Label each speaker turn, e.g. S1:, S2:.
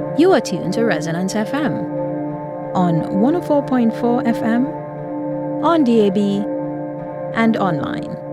S1: You are tuned to Resonance FM on 104.4 FM, on DAB, and online.